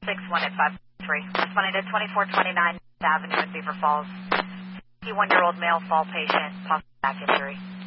61 at 53. Responding to 2429 Avenue in Beaver Falls. 51-year-old male fall patient, possible back injury.